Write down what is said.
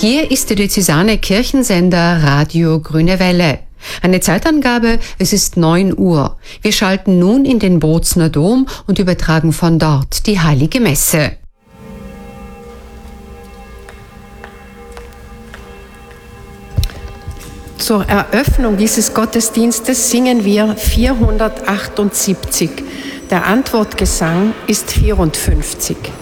Hier ist der diözesane Kirchensender Radio Grüne Welle. Eine Zeitangabe, es ist 9 Uhr. Wir schalten nun in den Bozner Dom und übertragen von dort die Heilige Messe. Zur Eröffnung dieses Gottesdienstes singen wir 478. Der Antwortgesang ist 54.